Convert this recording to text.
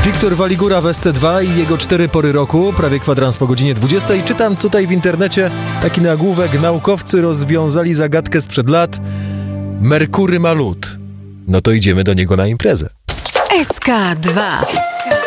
Wiktor Waligura w SC2 i jego 4 pory roku, prawie kwadrans po godzinie 20. Czytam tutaj w internecie taki nagłówek: naukowcy rozwiązali zagadkę sprzed lat. Merkury ma lód. No to idziemy do niego na imprezę. SK2.